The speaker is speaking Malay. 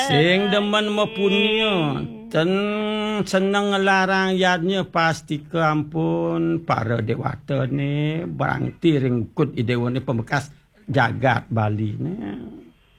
Sing demen mempunyai dan senang ngelarang yadnya pasti ke ampun para dewata ni berangti ringkut idewan ni pembekas jagat Bali ni.